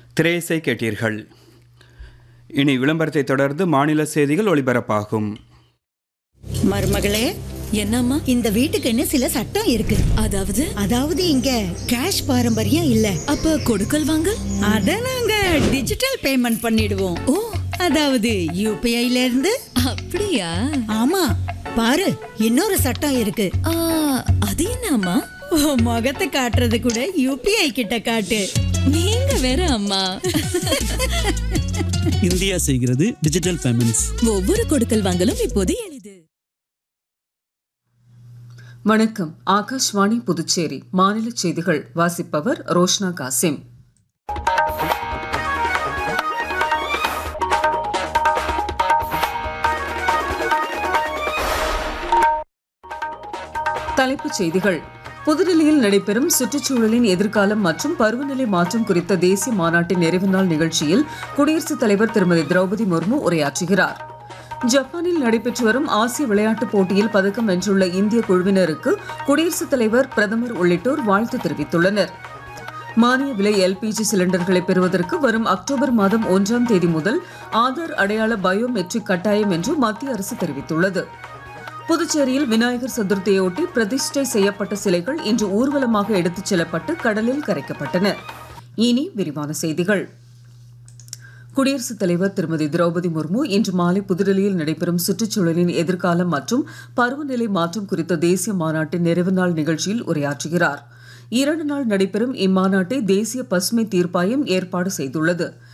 திரேசை கேட்டீர்கள். இனி விளம்பரத்தை தொடர்ந்து மாநில செய்திகள் ஒளிபரப்பாகும். மருமகளே, என்னம்மா? இந்த வீட்டுக்குன்னு சில சட்டம் இருக்கு. அதாவது இங்க கேஷ் பாரம்பரியம் இல்ல. அப்ப கொடுக்கல் வாங்கல் அத நாங்க டிஜிட்டல் பேமெண்ட் பண்ணிடுவோம். ஓ, அதாவது யூபிஐல இருந்து. அப்படியா? ஆமா, பாரு இன்னொரு சட்டம் இருக்கு. அது என்னம்மா? முகத்தை காட்டுறது கூட யூபிஐ கிட்ட காட்டு. நீங்க வேற அம்மா. இந்தியா செய்கிறது டிஜிட்டல் பேமெண்ட்ஸ். ஒவ்வொரு கொடுக்கல் வாங்கலும் இப்போது எளிது. வணக்கம். ஆகாஷ்வாணி புதுச்சேரி மாநில செய்திகள் வாசிப்பவர் ரோஷ்னா காசிம். தலைப்புச் செய்திகள். புதுடில்லியில் நடைபெறும் சுற்றுச்சூழலின் எதிர்காலம் மற்றும் பருவநிலை மாற்றம் குறித்த தேசிய மாநாட்டின் நிறைவு நாள் நிகழ்ச்சியில் குடியரசுத் தலைவர் திருமதி திரௌபதி முர்மு உரையாற்றுகிறார். ஜப்பானில் நடைபெற்று வரும் ஆசிய விளையாட்டுப் போட்டியில் பதக்கம் வென்றுள்ள இந்திய குழுவினருக்கு குடியரசுத் தலைவர், பிரதமர் உள்ளிட்டோர் வாழ்த்து தெரிவித்துள்ளனர். மானிய விலை எல்பிஜி சிலிண்டர்களை பெறுவதற்கு வரும் அக்டோபர் மாதம் 1ஆம் தேதி முதல் ஆதார் அடையாள பயோமெட்ரிக் கட்டாயம் என்று மத்திய அரசு தெரிவித்துள்ளது. புதுச்சேரியில் விநாயகர் சதுர்த்தியையொட்டி பிரதிஷ்டை செய்யப்பட்ட சிலைகள் இன்று ஊர்வலமாக எடுத்துச் செல்லப்பட்டு கடலில் கரைக்கப்பட்டன. இனி விரிவான செய்திகள். குடியரசுத் தலைவர் திருமதி திரௌபதி முர்மு இன்று மாலை புதுடில்லியில் நடைபெறும் சுற்றுச்சூழலின் எதிர்காலம் மற்றும் பருவநிலை மாற்றம் குறித்த தேசிய மாநாட்டின் நிறைவு நாள் நிகழ்ச்சியில் உரையாற்றுகிறார். 2 நாள் நடைபெறும் இம்மாநாட்டை தேசிய பசுமை தீர்ப்பாயம் ஏற்பாடு செய்துள்ளது.